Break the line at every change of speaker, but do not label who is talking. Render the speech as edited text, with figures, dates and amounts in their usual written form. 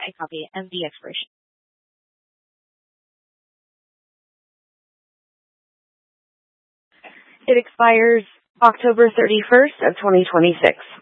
I copy and the expiration.
It expires October 31st of 2026.